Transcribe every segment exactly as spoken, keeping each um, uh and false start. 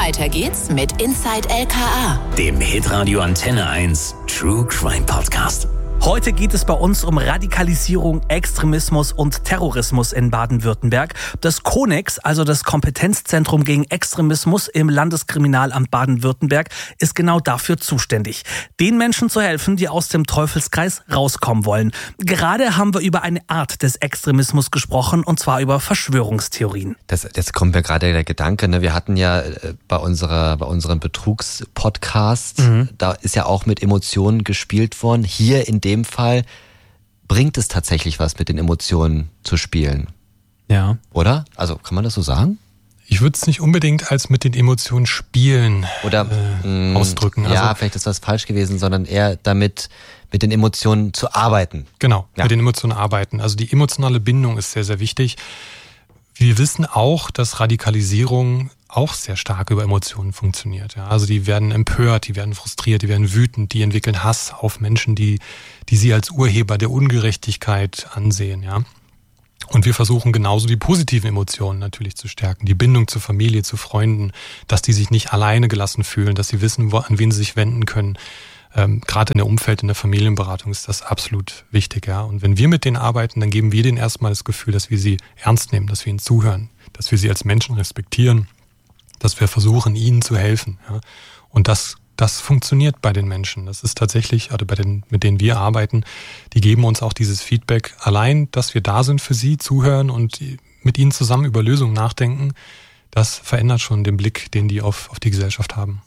Weiter geht's mit Inside L K A, dem Hitradio Antenne eins True Crime Podcast. Heute geht es bei uns um Radikalisierung, Extremismus und Terrorismus in Baden-Württemberg. Das CONEX, also das Kompetenzzentrum gegen Extremismus im Landeskriminalamt Baden-Württemberg, ist genau dafür zuständig, den Menschen zu helfen, die aus dem Teufelskreis rauskommen wollen. Gerade haben wir über eine Art des Extremismus gesprochen, und zwar über Verschwörungstheorien. Das, das kommt mir gerade der Gedanke, ne? Wir hatten ja bei unserer, bei unserem Betrugspodcast, mhm. da ist ja auch mit Emotionen gespielt worden. Hier in dem Fall bringt es tatsächlich was, mit den Emotionen zu spielen. Ja. Oder? Also kann man das so sagen? Ich würde es nicht unbedingt als mit den Emotionen spielen oder äh, mh, ausdrücken. Ja, also, vielleicht ist das falsch gewesen, sondern eher damit, mit den Emotionen zu arbeiten. Genau, ja. mit den Emotionen arbeiten. Also die emotionale Bindung ist sehr, sehr wichtig. Wir wissen auch, dass Radikalisierung auch sehr stark über Emotionen funktioniert. Ja, also die werden empört, die werden frustriert, die werden wütend, die entwickeln Hass auf Menschen, die, die sie als Urheber der Ungerechtigkeit ansehen. Ja. Und wir versuchen genauso die positiven Emotionen natürlich zu stärken, die Bindung zur Familie, zu Freunden, dass die sich nicht alleine gelassen fühlen, dass sie wissen, wo, an wen sie sich wenden können. Ähm, gerade in der Umfeld, in der Familienberatung ist das absolut wichtig. Ja. Und wenn wir mit denen arbeiten, dann geben wir denen erstmal das Gefühl, dass wir sie ernst nehmen, dass wir ihnen zuhören, dass wir sie als Menschen respektieren, dass wir versuchen, ihnen zu helfen. Ja. Und das, das funktioniert bei den Menschen. Das ist tatsächlich, also bei den, mit denen wir arbeiten, die geben uns auch dieses Feedback. Allein, dass wir da sind für sie, zuhören und mit ihnen zusammen über Lösungen nachdenken, das verändert schon den Blick, den die auf, auf die Gesellschaft haben.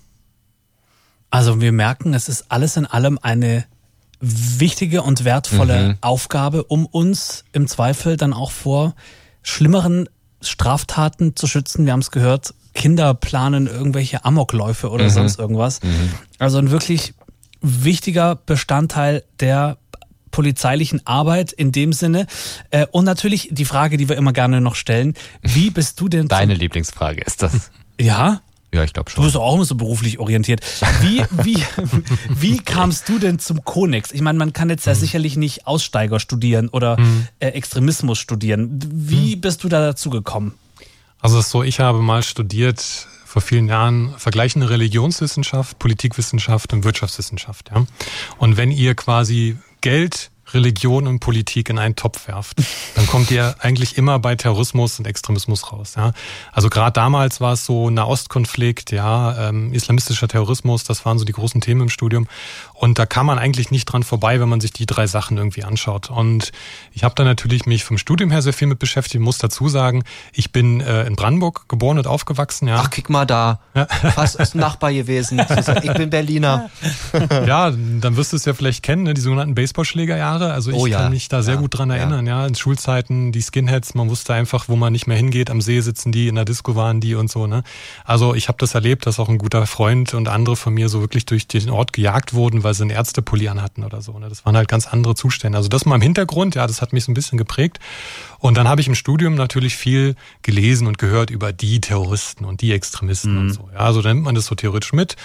Also wir merken, es ist alles in allem eine wichtige und wertvolle mhm. Aufgabe, um uns im Zweifel dann auch vor schlimmeren Straftaten zu schützen. Wir haben es gehört, Kinder planen irgendwelche Amokläufe oder mhm. sonst irgendwas. Mhm. Also ein wirklich wichtiger Bestandteil der polizeilichen Arbeit in dem Sinne. Und natürlich die Frage, die wir immer gerne noch stellen, wie bist du denn... Deine Lieblingsfrage ist das. Ja? Ja, ich glaube schon. Du bist auch immer so beruflich orientiert. Wie, wie, wie kamst du denn zum CONEX? Ich meine, man kann jetzt ja mhm. sicherlich nicht Aussteiger studieren oder mhm. äh, Extremismus studieren. Wie mhm. bist du da dazu gekommen? Also es ist so, ich habe mal studiert vor vielen Jahren vergleichende Religionswissenschaft, Politikwissenschaft und Wirtschaftswissenschaft. Ja? Und wenn ihr quasi Geld, Religion und Politik in einen Topf werft, dann kommt ihr eigentlich immer bei Terrorismus und Extremismus raus. Ja? Also gerade damals war es so Nahostkonflikt, ja, ähm, islamistischer Terrorismus, das waren so die großen Themen im Studium. Und da kann man eigentlich nicht dran vorbei, wenn man sich die drei Sachen irgendwie anschaut. Und ich habe da natürlich mich vom Studium her sehr viel mit beschäftigt. Ich muss dazu sagen, ich bin äh, in Brandenburg geboren und aufgewachsen. Ja. Ach, kick mal da. Ja. Fast ist ein Nachbar gewesen. Ich bin Berliner. Ja, dann wirst du es ja vielleicht kennen, ne? Die sogenannten Baseballschlägerjahre. Also ich oh ja. kann mich da sehr ja. gut dran erinnern. Ja. ja, in Schulzeiten, die Skinheads, man wusste einfach, wo man nicht mehr hingeht. Am See sitzen die, in der Disco waren die und so. Ne? Also ich habe das erlebt, dass auch ein guter Freund und andere von mir so wirklich durch den Ort gejagt wurden, weil sie einen Ärztepulli anhatten oder so. Ne? Das waren halt ganz andere Zustände. Also das mal im Hintergrund, ja, das hat mich so ein bisschen geprägt. Und dann habe ich im Studium natürlich viel gelesen und gehört über die Terroristen und die Extremisten mhm. und so. Ja, also dann nimmt man das so theoretisch mit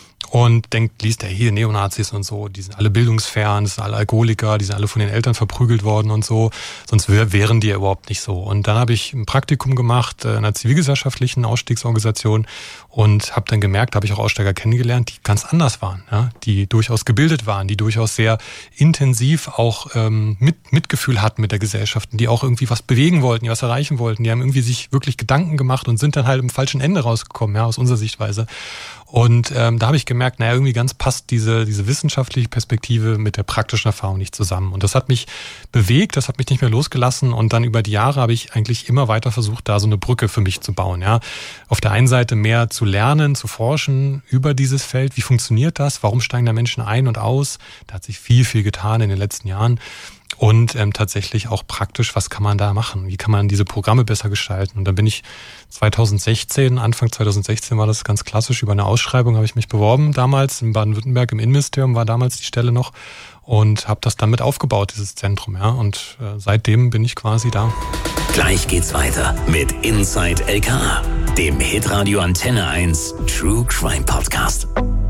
und denkt, liest ja hier Neonazis und so, die sind alle bildungsfern, das sind alle Alkoholiker, die sind alle von den Eltern verprügelt worden und so, sonst wären die ja überhaupt nicht so. Und dann habe ich ein Praktikum gemacht in einer zivilgesellschaftlichen Ausstiegsorganisation und habe dann gemerkt, habe ich auch Aussteiger kennengelernt, die ganz anders waren, ja, die durchaus gebildet waren, die durchaus sehr intensiv auch ähm, mit, Mitgefühl hatten mit der Gesellschaft, die auch irgendwie was bewegen wollten, die was erreichen wollten, die haben irgendwie sich wirklich Gedanken gemacht und sind dann halt im falschen Ende rausgekommen, ja, aus unserer Sichtweise. Und ähm, da habe ich gemerkt, naja, irgendwie ganz passt diese, diese wissenschaftliche Perspektive mit der praktischen Erfahrung nicht zusammen. Und das hat mich bewegt, das hat mich nicht mehr losgelassen. Und dann über die Jahre habe ich eigentlich immer weiter versucht, da so eine Brücke für mich zu bauen. Ja, auf der einen Seite mehr zu lernen, zu forschen über dieses Feld. Wie funktioniert das? Warum steigen da Menschen ein und aus? Da hat sich viel, viel getan in den letzten Jahren. Und ähm, tatsächlich auch praktisch, was kann man da machen? Wie kann man diese Programme besser gestalten? Und dann bin ich zweitausendsechzehn, Anfang zweitausendsechzehn war das ganz klassisch, über eine Ausschreibung habe ich mich beworben damals in Baden-Württemberg, im Innenministerium war damals die Stelle noch und habe das damit aufgebaut, dieses Zentrum. Ja. Und äh, seitdem bin ich quasi da. Gleich geht's weiter mit Inside L K A, dem Hitradio Antenne eins True Crime Podcast.